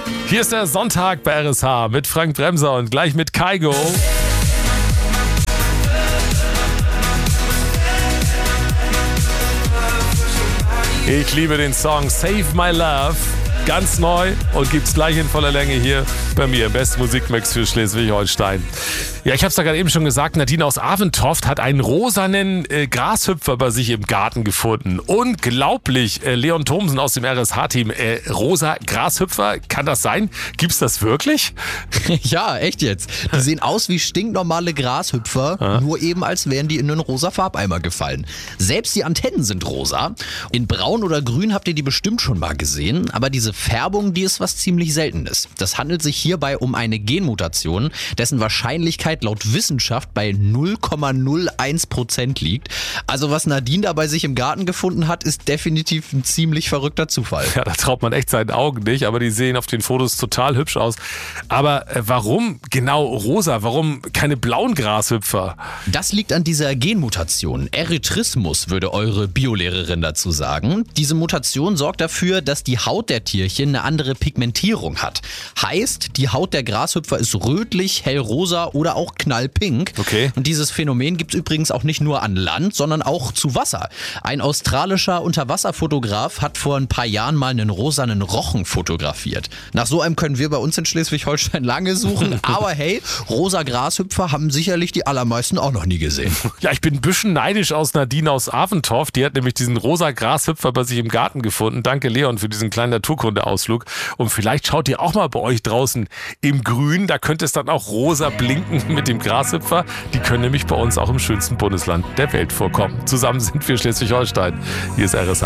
Hier ist der Sonntag bei RSH mit Frank Bremser und gleich mit Kygo. Ich liebe den Song Save My Love. Ganz neu und gibt's gleich in voller Länge hier bei mir im besten Musikmix für Schleswig-Holstein. Ja, ich habe es da gerade eben schon gesagt, Nadine aus Aventoft hat einen rosanen Grashüpfer bei sich im Garten gefunden. Unglaublich, Leon Thomsen aus dem RSH-Team. Rosa Grashüpfer, kann das sein? Gibt's das wirklich? Ja, echt jetzt. Die sehen aus wie stinknormale Grashüpfer, nur eben als wären die in einen rosa Farbeimer gefallen. Selbst die Antennen sind rosa. In Braun oder Grün habt ihr die bestimmt schon mal gesehen, aber diese Färbung, die ist was ziemlich Seltenes. Das handelt sich hierbei um eine Genmutation, dessen Wahrscheinlichkeit laut Wissenschaft bei 0,01% liegt. Also was Nadine da bei sich im Garten gefunden hat, ist definitiv ein ziemlich verrückter Zufall. Ja, da traut man echt seinen Augen nicht, aber die sehen auf den Fotos total hübsch aus. Aber warum genau rosa? Warum keine blauen Grashüpfer? Das liegt an dieser Genmutation. Erythrismus würde eure Biolehrerin dazu sagen. Diese Mutation sorgt dafür, dass die Haut der Tierchen eine andere Pigmentierung hat. Heißt, die Haut der Grashüpfer ist rötlich, hellrosa oder auch knallpink. Okay. Und dieses Phänomen gibt es übrigens auch nicht nur an Land, sondern auch zu Wasser. Ein australischer Unterwasserfotograf hat vor ein paar Jahren mal einen rosanen Rochen fotografiert. Nach so einem können wir bei uns in Schleswig-Holstein lange suchen, aber hey, rosa Grashüpfer haben sicherlich die allermeisten auch noch nie gesehen. Ja, ich bin ein bisschen neidisch aus Nadine aus Aventoft. Die hat nämlich diesen rosa Grashüpfer bei sich im Garten gefunden. Danke, Leon, für diesen kleinen Naturkundeausflug. Und vielleicht schaut ihr auch mal bei euch draußen im Grün. Da könnte es dann auch rosa blinken mit dem Grashüpfer. Die können nämlich bei uns auch im schönsten Bundesland der Welt vorkommen. Zusammen sind wir Schleswig-Holstein. Hier ist RSH.